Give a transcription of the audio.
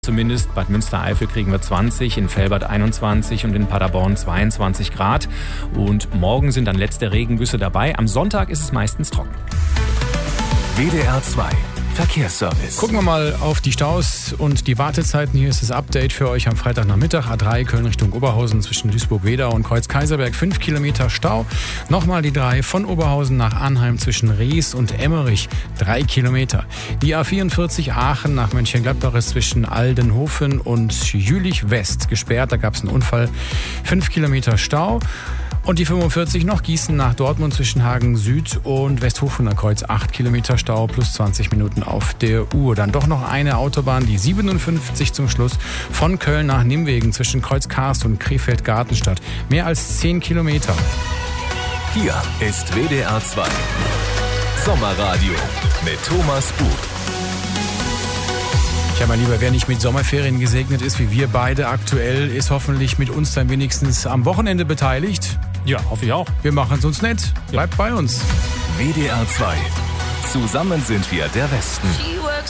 Zumindest Bad Münstereifel kriegen wir 20, in Velbert 21 und in Paderborn 22 Grad. Und morgen sind dann letzte Regengüsse dabei. Am Sonntag ist es meistens trocken. WDR 2 Verkehrsservice. Gucken wir mal auf die Staus und die Wartezeiten. Hier ist das Update für euch am Freitagnachmittag. A3 Köln Richtung Oberhausen zwischen Duisburg-Wedau und Kreuz-Kaiserberg 5 Kilometer Stau. Nochmal die 3 von Oberhausen nach Arnheim zwischen Rees und Emmerich 3 Kilometer. Die A44 Aachen nach Mönchengladbach ist zwischen Aldenhofen und Jülich West gesperrt. Da gab es einen Unfall. 5 Kilometer Stau. Und die 45 noch Gießen nach Dortmund zwischen Hagen Süd und Westhofener Kreuz 8 Kilometer Stau plus 20 Minuten auf der Uhr. Dann doch noch eine Autobahn, die 57 zum Schluss von Köln nach Nimwegen zwischen Kreuz Karst und Krefeld-Gartenstadt. Mehr als 10 Kilometer. Hier ist WDR 2 Sommerradio mit Thomas Bug. Ja, mein Lieber, wer nicht mit Sommerferien gesegnet ist, wie wir beide aktuell, ist hoffentlich mit uns dann wenigstens am Wochenende beteiligt. Ja, hoffe ich auch. Wir machen es uns nett. Bleibt bei uns. WDR 2. Zusammen sind wir der Westen.